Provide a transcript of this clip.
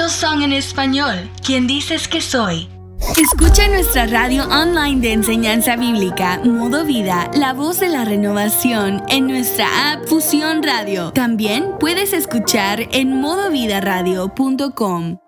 Hillsong en español. ¿Quién dices que soy? Escucha nuestra radio online de enseñanza bíblica, Modo Vida, la voz de la renovación, en nuestra app Fusión Radio. También puedes escuchar en modovidaradio.com.